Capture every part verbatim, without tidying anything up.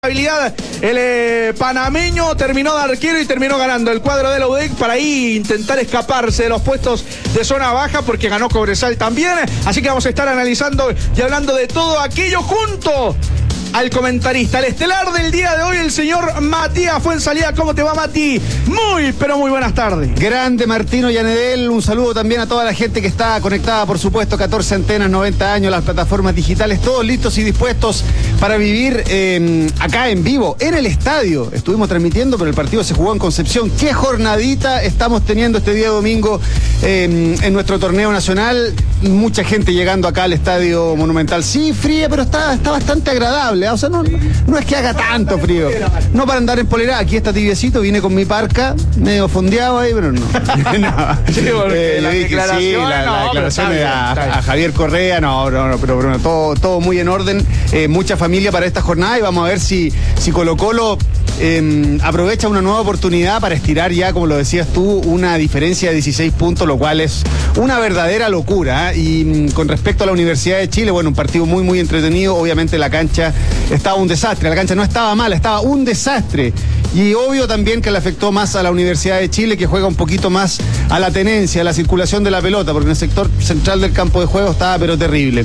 habilidad el eh, panameño terminó de arquero y terminó ganando el cuadro de la U D E C para ahí intentar escaparse de los puestos de zona baja porque ganó Cobresal también, así que vamos a estar analizando y hablando de todo aquello junto al comentarista, el estelar del día de hoy, el señor Matías Fuenzalía. ¿Cómo te va, Mati? Muy, pero muy buenas tardes. Grande Martino Yanedel, un saludo también a toda la gente que está conectada, por supuesto, catorce antenas, noventa años, las plataformas digitales, todos listos y dispuestos para vivir eh, acá en vivo, en el estadio. Estuvimos transmitiendo, pero el partido se jugó en Concepción. ¿Qué jornadita estamos teniendo este día domingo eh, en nuestro torneo nacional? Mucha gente llegando acá al Estadio Monumental. Sí, fría, pero está, está bastante agradable. O sea, no, no es que haga tanto frío. No para andar en polera. Aquí está tibiecito, vine con mi parca, medio fondeado ahí, pero no. no. Sí, eh, la dije, sí, la, no, la declaración bien, a, a Javier Correa, no, no, no, pero Bruno, todo, todo muy en orden. Eh, mucha familia para esta jornada y vamos a ver si, si Colo Colo eh, aprovecha una nueva oportunidad para estirar ya, como lo decías tú, una diferencia de dieciséis puntos, lo cual es una verdadera locura. ¿eh? Y con respecto a la Universidad de Chile, bueno, un partido muy, muy entretenido. Obviamente la cancha estaba un desastre, la cancha no estaba mala, estaba un desastre. Y obvio también que le afectó más a la Universidad de Chile, que juega un poquito más a la tenencia, a la circulación de la pelota, porque en el sector central del campo de juego estaba pero terrible.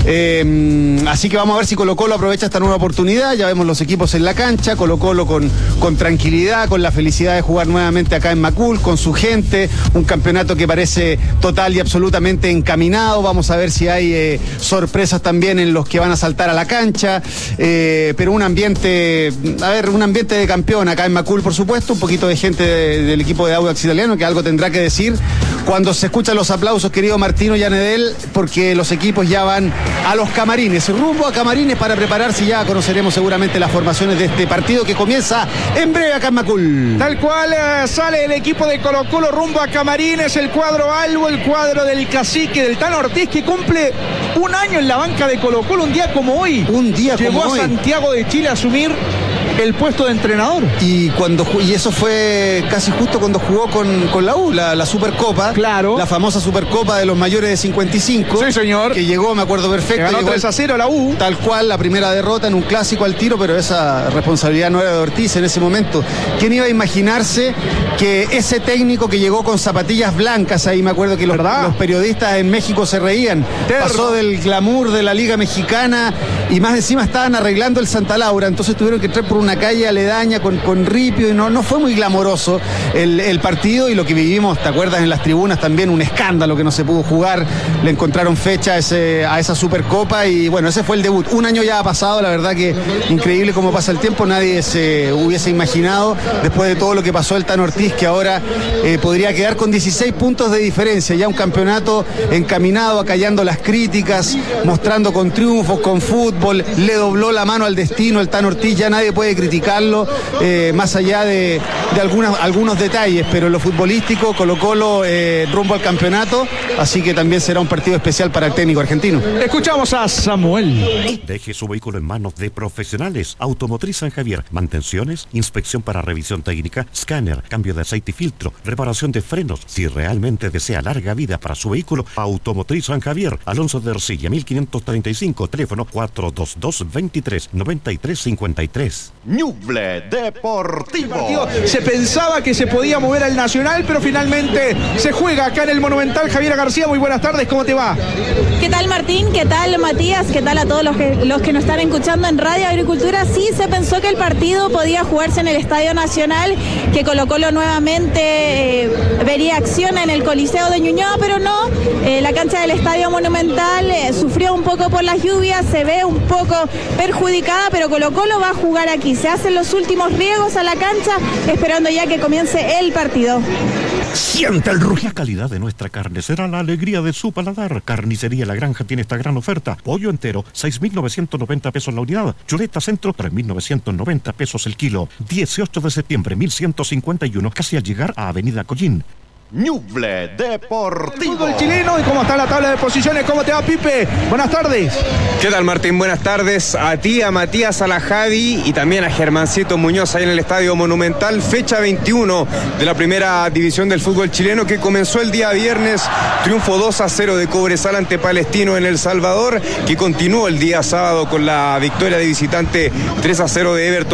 Eh, así que vamos a ver si Colo Colo aprovecha esta nueva oportunidad. Ya vemos los equipos en la cancha, Colo Colo con, con tranquilidad, con la felicidad de jugar nuevamente acá en Macul, con su gente, un campeonato que parece total y absolutamente encaminado. Vamos a ver si hay eh, sorpresas también en los que van a saltar a la cancha, eh, pero un ambiente, a ver, un ambiente de campeón acá en Macul, por supuesto, un poquito de gente de, del equipo de Audax Italiano que algo tendrá que decir cuando se escuchan los aplausos, querido Martino Yanedel, porque los equipos ya van a los camarines, rumbo a camarines para prepararse. Ya conoceremos seguramente las formaciones de este partido que comienza en breve acá en Macul. Tal cual eh, sale el equipo de Colo Colo rumbo a camarines, el cuadro Albo, el cuadro del cacique, del Tano Ortiz, que cumple un año en la banca de Colo Colo, un día como hoy. Un día Llegó como hoy. Llegó a Santiago de Chile a asumir el puesto de entrenador. Y cuando y eso fue casi justo cuando jugó con, con la U, la, la Supercopa. Claro. La famosa Supercopa de los mayores de cincuenta y cinco. Sí, señor. Que llegó, me acuerdo perfecto. Que ganó llegó tres a cero la U. Tal cual, la primera derrota en un clásico al tiro, pero esa responsabilidad no era de Ortiz en ese momento. ¿Quién iba a imaginarse que ese técnico que llegó con zapatillas blancas, ahí me acuerdo que los, los periodistas en México se reían, Terno. Pasó del glamour de la Liga Mexicana y más encima estaban arreglando el Santa Laura, entonces tuvieron que entrar por una calle aledaña con, con ripio y no, no fue muy glamoroso el, el partido y lo que vivimos, ¿te acuerdas? En las tribunas también un escándalo que no se pudo jugar, le encontraron fecha a, ese, a esa Supercopa y bueno, ese fue el debut. Un año ya ha pasado, la verdad que increíble cómo pasa el tiempo, nadie se hubiese imaginado después de todo lo que pasó el Tano Ortiz que ahora eh, podría quedar con dieciséis puntos de diferencia, ya un campeonato encaminado, acallando las críticas, mostrando con triunfos, con fútbol, le dobló la mano al destino el Tano Ortiz, ya nadie puede criticarlo, eh, más allá de, de algunas, algunos detalles, pero en lo futbolístico Colo Colo eh, rumbo al campeonato, así que también será un partido especial para el técnico argentino. Escuchamos a Samuel. Deje su vehículo en manos de profesionales. Automotriz San Javier, mantenciones, inspección para revisión técnica, escáner, cambio de aceite y filtro, reparación de frenos. Si realmente desea larga vida para su vehículo, Automotriz San Javier, Alonso de Ercilla, mil quinientos treinta y cinco, teléfono cuatro dos dos, veintitrés, noventa y tres, cincuenta y tres. Ñuble Deportivo. Se pensaba que se podía mover al Nacional, pero finalmente se juega acá en el Monumental. Javier García, muy buenas tardes, ¿cómo te va? ¿Qué tal, Martín? ¿Qué tal, Matías? ¿Qué tal a todos los que, los que nos están escuchando en Radio Agricultura? Sí, se pensó que el partido podía jugarse en el Estadio Nacional, que Colo Colo nuevamente eh, vería acción en el Coliseo de Ñuñoa, pero no. Eh, la cancha del Estadio Monumental eh, sufrió un poco por las lluvias, se ve un poco perjudicada, pero Colo Colo va a jugar aquí. Se hacen los últimos riegos a la cancha, esperando ya que comience el partido. Siente el rugir. La calidad de nuestra carne será la alegría de su paladar. Carnicería La Granja tiene esta gran oferta. Pollo entero, seis mil novecientos noventa pesos la unidad. Chuleta centro, tres mil novecientos noventa pesos el kilo. dieciocho de septiembre, mil ciento cincuenta y uno, casi al llegar a Avenida Collín. Ñuble Deportivo. Fútbol chileno, y cómo está la tabla de posiciones. ¿Cómo te va, Pipe? Buenas tardes. ¿Qué tal, Martín? Buenas tardes a ti, a Matías, a la Javi y también a Germancito Muñoz ahí en el Estadio Monumental. Fecha veintiuno de la primera división del fútbol chileno que comenzó el día viernes. Triunfo dos a cero de Cobresal ante Palestino en El Salvador, que continuó el día sábado con la victoria de visitante tres a cero de Everton